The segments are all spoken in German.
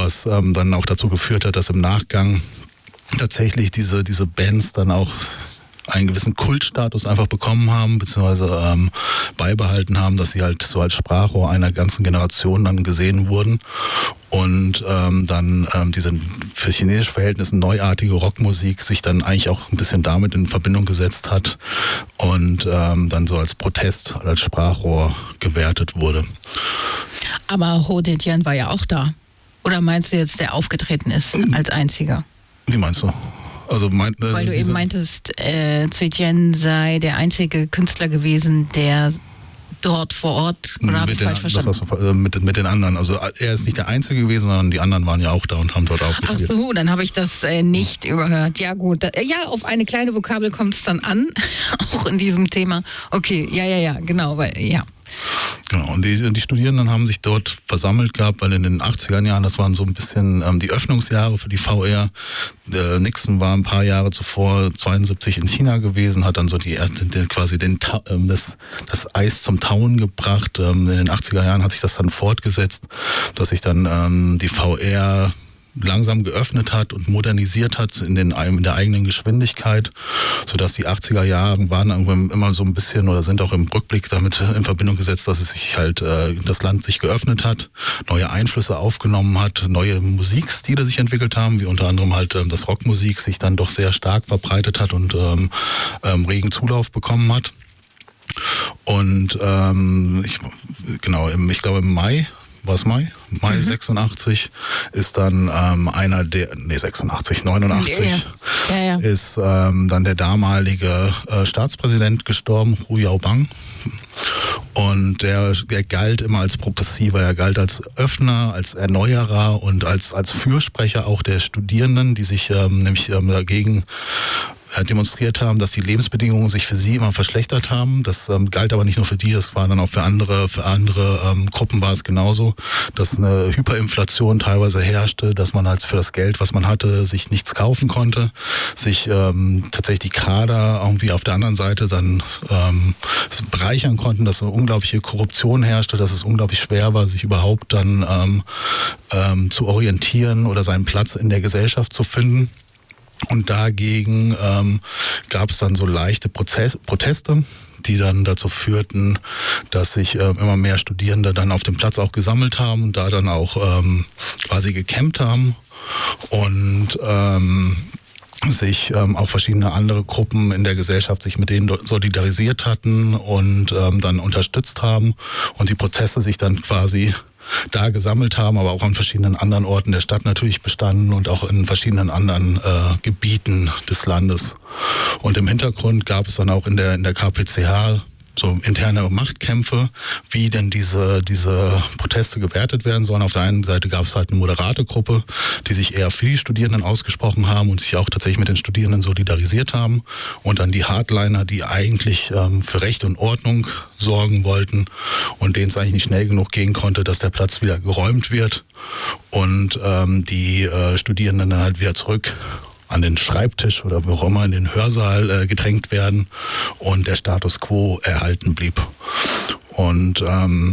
was dann auch dazu geführt hat, dass im Nachgang tatsächlich diese Bands dann auch einen gewissen Kultstatus einfach bekommen haben, beziehungsweise beibehalten haben, dass sie halt so als Sprachrohr einer ganzen Generation dann gesehen wurden und dann diese für chinesische Verhältnisse neuartige Rockmusik sich dann eigentlich auch ein bisschen damit in Verbindung gesetzt hat und dann so als Protest, als Sprachrohr gewertet wurde. Aber Ho Zetian war ja auch da. Oder meinst du jetzt, der aufgetreten ist als einziger? Wie meinst du? Also weil du eben meintest, Zetian sei der einzige Künstler gewesen, der dort vor Ort, oder habe ich falsch verstanden? Das hast du, mit den anderen. Also er ist nicht der Einzige gewesen, sondern die anderen waren ja auch da und haben dort auch gespielt. Ach so, dann habe ich das nicht überhört. Ja gut, ja, auf eine kleine Vokabel kommt es dann an, auch in diesem Thema. Okay, ja, genau, weil, ja. Genau, und die Studierenden haben sich dort versammelt gehabt, weil in den 80er Jahren, das waren so ein bisschen die Öffnungsjahre für die VR. Nixon war ein paar Jahre zuvor, 72 in China gewesen, hat dann so quasi das Eis zum Tauen gebracht. In den 80er Jahren hat sich das dann fortgesetzt, dass sich dann die VR langsam geöffnet hat und modernisiert hat in der eigenen Geschwindigkeit, sodass die 80er Jahre waren immer so ein bisschen oder sind auch im Rückblick damit in Verbindung gesetzt, dass es sich halt das Land sich geöffnet hat, neue Einflüsse aufgenommen hat, neue Musikstile sich entwickelt haben, wie unter anderem halt das Rockmusik sich dann doch sehr stark verbreitet hat und regen Zulauf bekommen hat. Und ich glaube im Mai, war es Mai? Mai 86 ist dann 89 ja. ist dann der damalige Staatspräsident gestorben, Hu Yaobang. Und der galt immer als Progressiver, er galt als Öffner, als Erneuerer und als Fürsprecher auch der Studierenden, die sich nämlich dagegen demonstriert haben, dass die Lebensbedingungen sich für sie immer verschlechtert haben. Das galt aber nicht nur für die, das war dann auch für andere Gruppen war es genauso, dass eine Hyperinflation teilweise herrschte, dass man halt für das Geld, was man hatte, sich nichts kaufen konnte, sich tatsächlich die Kader irgendwie auf der anderen Seite dann bereichern konnten, dass eine unglaubliche Korruption herrschte, dass es unglaublich schwer war, sich überhaupt dann zu orientieren oder seinen Platz in der Gesellschaft zu finden. Und dagegen gab es dann so leichte Proteste, die dann dazu führten, dass sich immer mehr Studierende dann auf dem Platz auch gesammelt haben und da dann auch quasi gecampt haben und sich auch verschiedene andere Gruppen in der Gesellschaft sich mit denen solidarisiert hatten und dann unterstützt haben und die Proteste sich dann quasi da gesammelt haben, aber auch an verschiedenen anderen Orten der Stadt natürlich bestanden und auch in verschiedenen anderen Gebieten des Landes. Und im Hintergrund gab es dann auch in der KPCH so interne Machtkämpfe, wie denn diese Proteste gewertet werden sollen. Auf der einen Seite gab es halt eine moderate Gruppe, die sich eher für die Studierenden ausgesprochen haben und sich auch tatsächlich mit den Studierenden solidarisiert haben. Und dann die Hardliner, die eigentlich für Recht und Ordnung sorgen wollten und denen es eigentlich nicht schnell genug gehen konnte, dass der Platz wieder geräumt wird und die Studierenden dann halt wieder zurück an den Schreibtisch oder wo auch immer in den Hörsaal gedrängt werden und der Status quo erhalten blieb. Und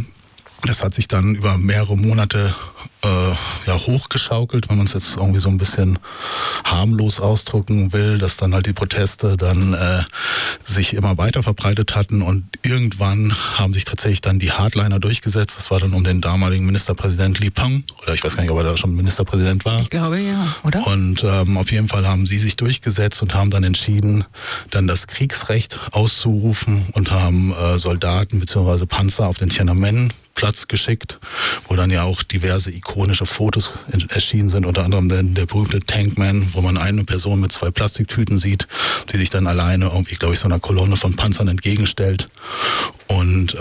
das hat sich dann über mehrere Monate hochgeschaukelt, wenn man es jetzt irgendwie so ein bisschen harmlos ausdrücken will, dass dann halt die Proteste dann sich immer weiter verbreitet hatten und irgendwann haben sich tatsächlich dann die Hardliner durchgesetzt. Das war dann um den damaligen Ministerpräsident Li Peng, oder ich weiß gar nicht, ob er da schon Ministerpräsident war. Ich glaube ja, oder? Und auf jeden Fall haben sie sich durchgesetzt und haben dann entschieden, dann das Kriegsrecht auszurufen und haben Soldaten bzw. Panzer auf den Tiananmen-Platz geschickt, wo dann ja auch diverse ikonische Fotos erschienen sind, unter anderem der berühmte Tankman, wo man eine Person mit 2 Plastiktüten sieht, die sich dann alleine irgendwie, glaube ich, so einer Kolonne von Panzern entgegenstellt und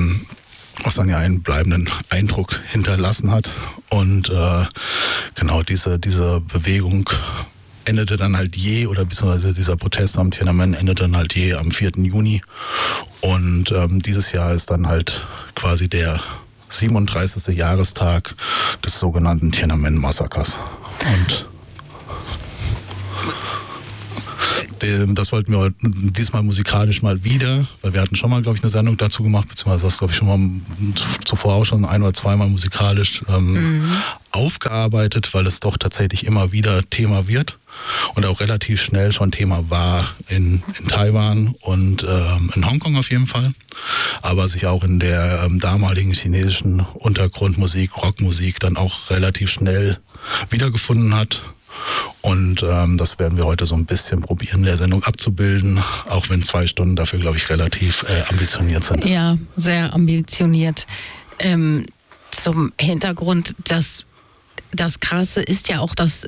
was dann ja einen bleibenden Eindruck hinterlassen hat. Und genau diese Bewegung endete dann halt beziehungsweise dieser Protest am Tiananmen endete dann halt am 4. Juni. Und dieses Jahr ist dann halt quasi der 37. Jahrestag des sogenannten Tiananmen-Massakers. Und Das wollten wir diesmal musikalisch mal wieder, weil wir hatten schon mal, glaube ich, eine Sendung dazu gemacht, beziehungsweise das, glaube ich, schon mal zuvor auch schon ein- oder zweimal musikalisch aufgearbeitet, weil es doch tatsächlich immer wieder Thema wird und auch relativ schnell schon Thema war in Taiwan und in Hongkong auf jeden Fall, aber sich auch in der damaligen chinesischen Untergrundmusik, Rockmusik dann auch relativ schnell wiedergefunden hat. Und das werden wir heute so ein bisschen probieren, in der Sendung abzubilden, auch wenn 2 Stunden dafür, glaube ich, relativ ambitioniert sind. Ja, sehr ambitioniert. Zum Hintergrund, das Krasse ist ja auch, dass,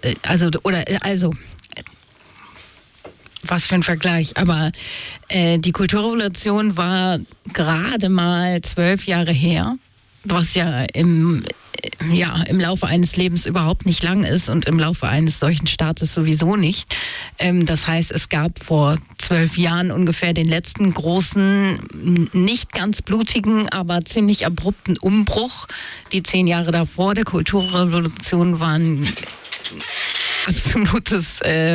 was für ein Vergleich, aber die Kulturrevolution war gerade mal 12 Jahre her, was ja im Laufe eines Lebens überhaupt nicht lang ist und im Laufe eines solchen Staates sowieso nicht. Das heißt, es gab vor 12 Jahren ungefähr den letzten großen, nicht ganz blutigen, aber ziemlich abrupten Umbruch. Die 10 Jahre davor der Kulturrevolution waren absolutes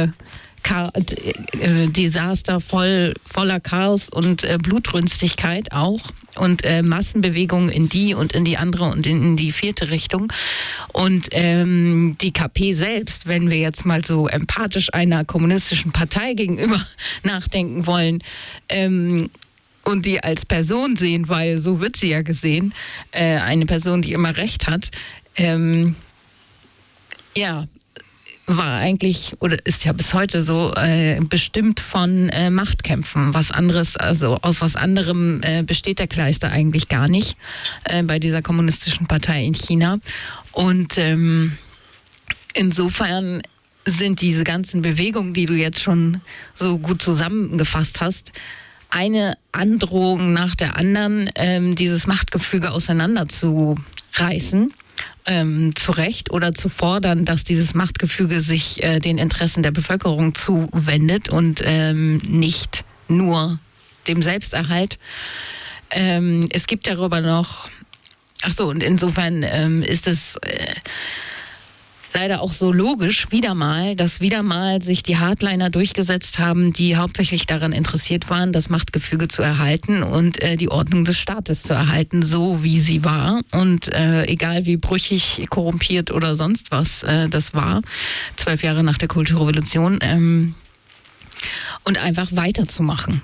Desaster, voller Chaos und Blutrünstigkeit auch und Massenbewegungen in die und in die andere und in die 4. Richtung. Und die KP selbst, wenn wir jetzt mal so empathisch einer kommunistischen Partei gegenüber nachdenken wollen, und die als Person sehen, weil so wird sie ja gesehen, eine Person, die immer Recht hat, war eigentlich oder ist ja bis heute so bestimmt von Machtkämpfen. Was anderes, also aus was anderem besteht der Kleister eigentlich gar nicht bei dieser kommunistischen Partei in China. Und insofern sind diese ganzen Bewegungen, die du jetzt schon so gut zusammengefasst hast, eine Androhung nach der anderen, dieses Machtgefüge auseinanderzureißen. Zu Recht oder zu fordern, dass dieses Machtgefüge sich den Interessen der Bevölkerung zuwendet und nicht nur dem Selbsterhalt. Es gibt darüber noch, und insofern ist es leider auch so logisch, dass wieder mal sich die Hardliner durchgesetzt haben, die hauptsächlich daran interessiert waren, das Machtgefüge zu erhalten und die Ordnung des Staates zu erhalten, so wie sie war. Und egal wie brüchig, korrumpiert oder sonst was das war, 12 Jahre nach der Kulturrevolution, und einfach weiterzumachen.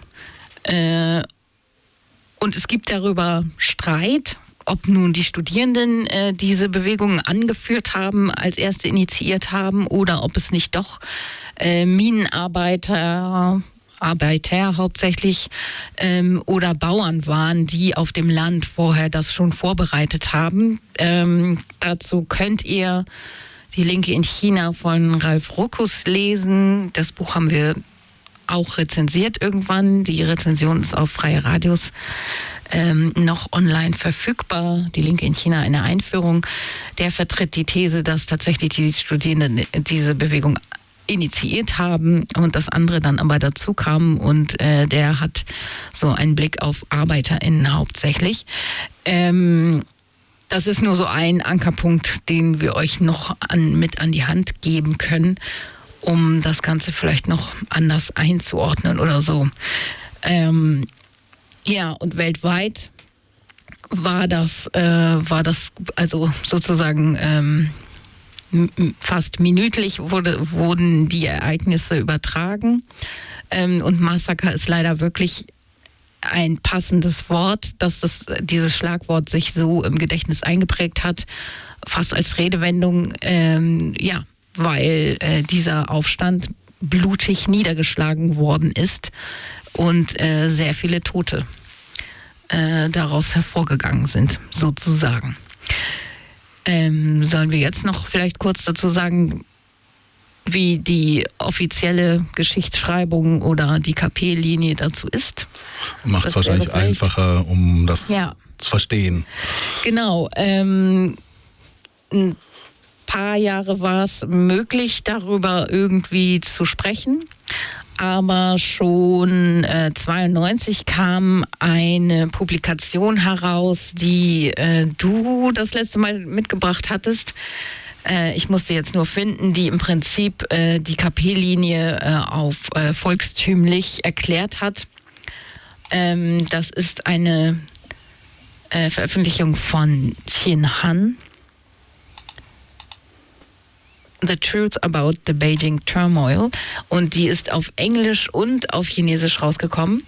Und es gibt darüber Streit, ob nun die Studierenden diese Bewegungen angeführt haben, als erste initiiert haben, oder ob es nicht doch Minenarbeiter hauptsächlich oder Bauern waren, die auf dem Land vorher das schon vorbereitet haben. Dazu könnt ihr Die Linke in China von Ralf Ruckus lesen. Das Buch haben wir auch rezensiert irgendwann. Die Rezension ist auf Freie Radios noch online verfügbar. Die Linke in China, eine Einführung. Der vertritt die These, dass tatsächlich die Studierenden diese Bewegung initiiert haben und das andere dann aber dazu kam, und der hat so einen Blick auf ArbeiterInnen hauptsächlich. Das ist nur so ein Ankerpunkt, den wir euch noch mit an die Hand geben können, um das Ganze vielleicht noch anders einzuordnen oder so. Ja, und weltweit war das also sozusagen fast minütlich wurden die Ereignisse übertragen. Und Massaker ist leider wirklich ein passendes Wort, dass dieses Schlagwort sich so im Gedächtnis eingeprägt hat, fast als Redewendung, weil dieser Aufstand blutig niedergeschlagen worden ist und sehr viele Tote daraus hervorgegangen sind, sozusagen. Sollen wir jetzt noch vielleicht kurz dazu sagen, wie die offizielle Geschichtsschreibung oder die KP-Linie dazu ist? Macht es wahrscheinlich einfacher, um das zu verstehen. Genau. Ein paar Jahre war es möglich, darüber irgendwie zu sprechen. Aber schon 1992 kam eine Publikation heraus, die du das letzte Mal mitgebracht hattest. Ich musste jetzt nur finden, die im Prinzip die KP-Linie auf volkstümlich erklärt hat. Das ist eine Veröffentlichung von Qin Han. The Truth About the Beijing Turmoil. Und die ist auf Englisch und auf Chinesisch rausgekommen.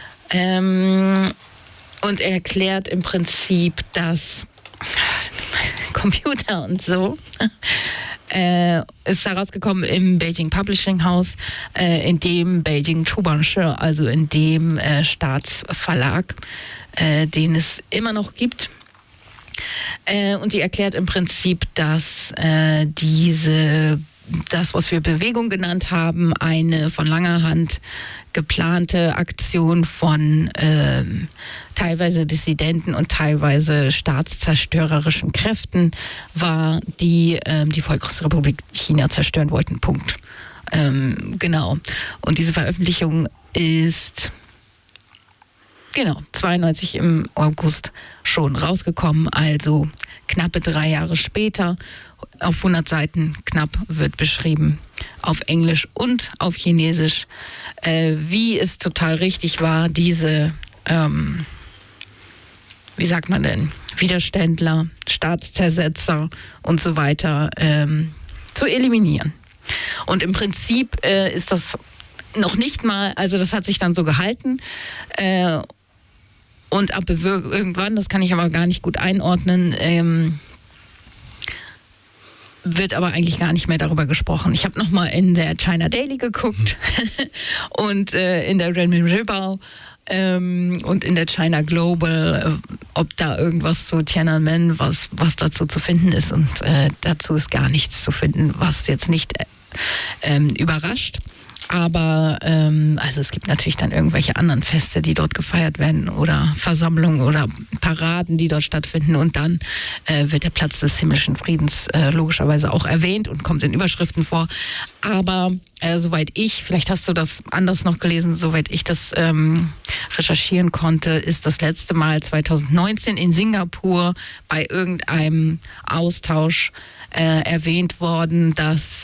Und er erklärt im Prinzip, dass Computer und so ist herausgekommen im Beijing Publishing House, in dem Beijing Tubanshi, also in dem Staatsverlag, den es immer noch gibt. Und die erklärt im Prinzip, dass das, was wir Bewegung genannt haben, eine von langer Hand geplante Aktion von teilweise Dissidenten und teilweise staatszerstörerischen Kräften war, die die Volksrepublik China zerstören wollten. Punkt. Genau. Und diese Veröffentlichung ist 92 im August schon rausgekommen, also knappe 3 Jahre später. Auf 100 Seiten knapp wird beschrieben, auf Englisch und auf Chinesisch, wie es total richtig war, diese, wie sagt man denn, Widerständler, Staatszersetzer und so weiter zu eliminieren. Und im Prinzip ist das noch nicht mal, also das hat sich dann so gehalten, und ab irgendwann, das kann ich aber gar nicht gut einordnen, wird aber eigentlich gar nicht mehr darüber gesprochen. Ich habe nochmal in der China Daily geguckt und in der Renmin Ribao und in der China Global, ob da irgendwas zu Tiananmen, was dazu zu finden ist. Und dazu ist gar nichts zu finden, was jetzt nicht überrascht. Aber also es gibt natürlich dann irgendwelche anderen Feste, die dort gefeiert werden oder Versammlungen oder Paraden, die dort stattfinden. Und dann wird der Platz des himmlischen Friedens logischerweise auch erwähnt und kommt in Überschriften vor. Aber soweit ich, vielleicht hast du das anders noch gelesen, soweit ich das recherchieren konnte, ist das letzte Mal 2019 in Singapur bei irgendeinem Austausch erwähnt worden, dass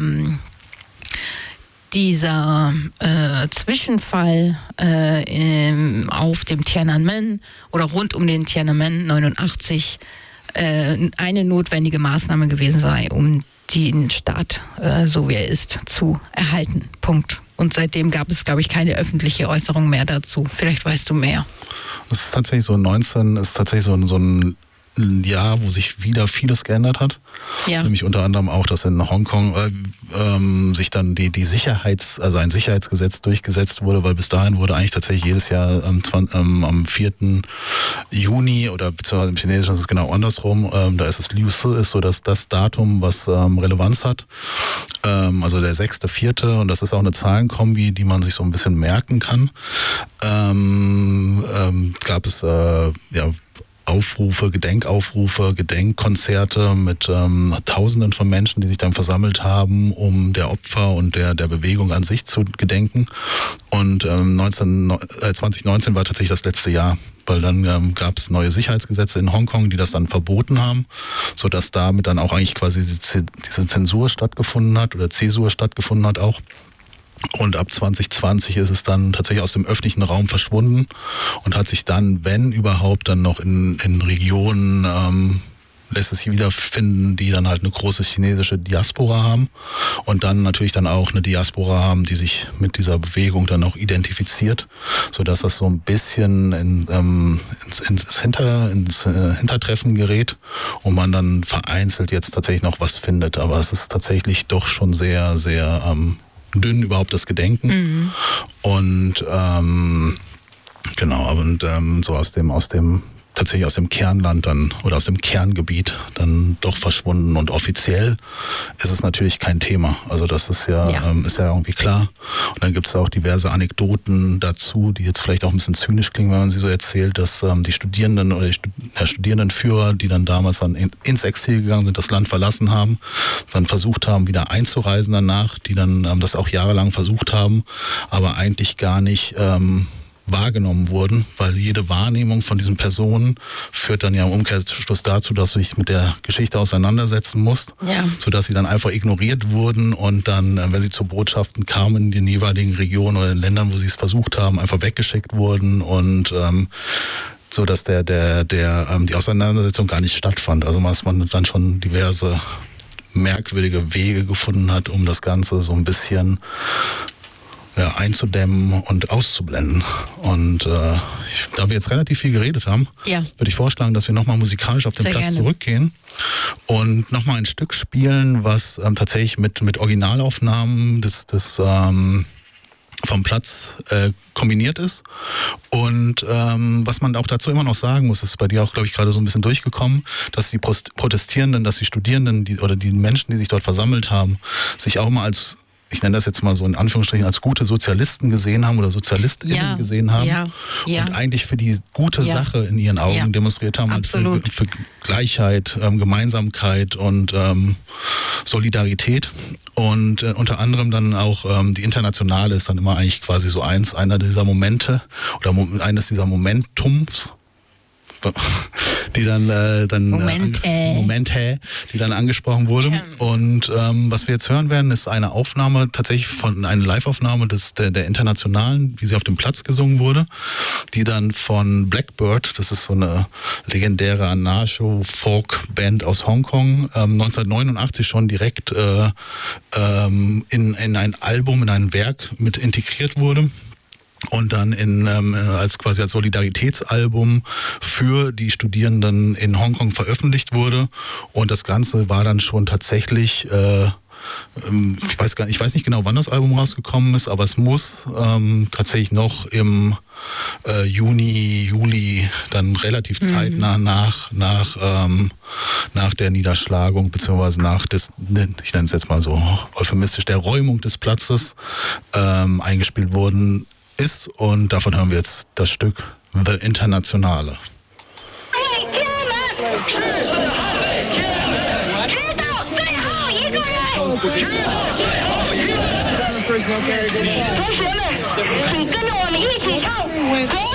dieser Zwischenfall auf dem Tiananmen oder rund um den Tiananmen 89 eine notwendige Maßnahme gewesen sei, um den Staat, so wie er ist, zu erhalten. Punkt. Und seitdem gab es, glaube ich, keine öffentliche Äußerung mehr dazu. Vielleicht weißt du mehr. Das ist tatsächlich so 19, ist tatsächlich so ein Jahr, wo sich wieder vieles geändert hat. Ja. Nämlich unter anderem auch, dass in Hongkong sich dann ein Sicherheitsgesetz durchgesetzt wurde, weil bis dahin wurde eigentlich tatsächlich jedes Jahr am 4. Juni oder beziehungsweise im Chinesischen ist es genau andersrum, da ist es Liu Si, ist so das Datum, was Relevanz hat. Also der 6.4. und das ist auch eine Zahlenkombi, die man sich so ein bisschen merken kann. Gab es Gedenkaufrufe, Gedenkkonzerte mit Tausenden von Menschen, die sich dann versammelt haben, um der Opfer und der Bewegung an sich zu gedenken. Und 2019 war tatsächlich das letzte Jahr, weil dann gab es neue Sicherheitsgesetze in Hongkong, die das dann verboten haben, sodass damit dann auch eigentlich quasi diese Zensur stattgefunden hat oder Zäsur stattgefunden hat auch. Und ab 2020 ist es dann tatsächlich aus dem öffentlichen Raum verschwunden und hat sich dann, wenn überhaupt, dann noch in Regionen lässt es sich wiederfinden, die dann halt eine große chinesische Diaspora haben und dann natürlich dann auch eine Diaspora haben, die sich mit dieser Bewegung dann auch identifiziert, sodass das so ein bisschen ins Hintertreffen gerät und man dann vereinzelt jetzt tatsächlich noch was findet. Aber es ist tatsächlich doch schon sehr, sehr dünn überhaupt das Gedenken. Mhm. Und genau, und so aus dem Kernland dann oder aus dem Kerngebiet dann doch verschwunden und offiziell ist es natürlich kein Thema. Also das ist ja irgendwie klar. Und dann gibt es auch diverse Anekdoten dazu, die jetzt vielleicht auch ein bisschen zynisch klingen, wenn man sie so erzählt, dass die Studierenden oder der Studierendenführer, die dann damals dann ins Exil gegangen sind, das Land verlassen haben, dann versucht haben, wieder einzureisen danach, die dann das auch jahrelang versucht haben, aber eigentlich gar nicht wahrgenommen wurden, weil jede Wahrnehmung von diesen Personen führt dann ja im Umkehrschluss dazu, dass du dich mit der Geschichte auseinandersetzen musst, sodass sie dann einfach ignoriert wurden und dann, wenn sie zu Botschaften kamen in den jeweiligen Regionen oder in Ländern, wo sie es versucht haben, einfach weggeschickt wurden und so dass die Auseinandersetzung gar nicht stattfand. Also dass man dann schon diverse merkwürdige Wege gefunden hat, um das Ganze so ein bisschen einzudämmen und auszublenden. Und da wir jetzt relativ viel geredet haben, würde ich vorschlagen, dass wir nochmal musikalisch auf den Platz zurückgehen und nochmal ein Stück spielen, was tatsächlich mit Originalaufnahmen vom Platz kombiniert ist. Und was man auch dazu immer noch sagen muss, ist bei dir auch, glaube ich, gerade so ein bisschen durchgekommen, dass die Protestierenden, dass die Studierenden oder die Menschen, die sich dort versammelt haben, sich auch mal als, ich nenne das jetzt mal so in Anführungsstrichen, als gute Sozialisten gesehen haben oder Sozialistinnen gesehen haben und eigentlich für die gute Sache in ihren Augen demonstriert haben, halt für Gleichheit, Gemeinsamkeit und Solidarität. Und unter anderem dann auch die Internationale ist dann immer eigentlich quasi so einer dieser Momente oder eines dieser Momentums, die dann Momente, die dann angesprochen wurde. Ja. Und was wir jetzt hören werden, ist eine Aufnahme, tatsächlich eine Live-Aufnahme der Internationalen, wie sie auf dem Platz gesungen wurde, die dann von Blackbird, das ist so eine legendäre Anarcho-Folk-Band aus Hongkong, 1989 schon direkt in ein Album, in ein Werk mit integriert wurde. Und dann als Solidaritätsalbum für die Studierenden in Hongkong veröffentlicht wurde. Und das Ganze war dann schon tatsächlich, ich weiß nicht genau, wann das Album rausgekommen ist, aber es muss tatsächlich noch im Juni, Juli dann relativ zeitnah nach der Niederschlagung beziehungsweise ich nenne es jetzt mal so euphemistisch, der Räumung des Platzes eingespielt worden ist, und davon hören wir jetzt das Stück The Internationale. 同学们，请跟着我们一起唱。